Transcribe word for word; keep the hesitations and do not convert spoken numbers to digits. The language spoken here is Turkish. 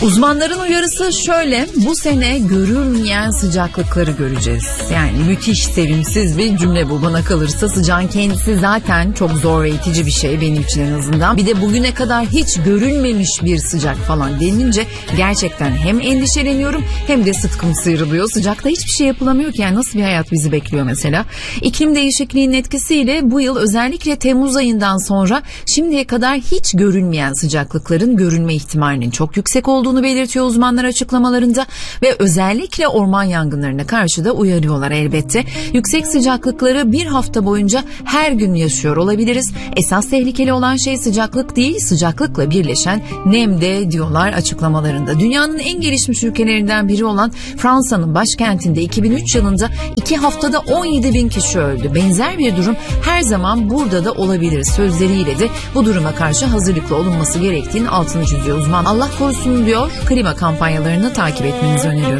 Uzmanların uyarısı şöyle: bu sene görülmeyen sıcaklıkları göreceğiz. Yani müthiş sevimsiz bir cümle bu bana kalırsa. Sıcağın kendisi zaten çok zor ve itici bir şey benim için en azından. Bir de bugüne kadar hiç görülmemiş bir sıcak falan denince gerçekten hem endişeleniyorum hem de sıtkım sıyrılıyor. Sıcakta hiçbir şey yapılamıyor ki, yani nasıl bir hayat bizi bekliyor mesela. İklim değişikliğinin etkisiyle bu yıl özellikle Temmuz ayından sonra şimdiye kadar hiç görülmeyen sıcaklıkların görülme ihtimalinin çok yüksek olduğunu belirtiyor uzmanlar açıklamalarında ve özellikle orman yangınlarına karşı da uyarıyorlar elbette. Yüksek sıcaklıkları bir hafta boyunca her gün yaşıyor olabiliriz. Esas tehlikeli olan şey sıcaklık değil, sıcaklıkla birleşen nem de diyorlar açıklamalarında. Dünyanın en gelişmiş ülkelerinden biri olan Fransa'nın başkentinde iki bin üç yılında iki haftada on yedi bin kişi öldü. Benzer bir durum her zaman burada da olabilir sözleriyle de bu duruma karşı hazırlıklı olunması gerektiğini altını çiziyor uzman. Allah korusun diyor, klima kampanyalarını takip etmenizi öneriyorum.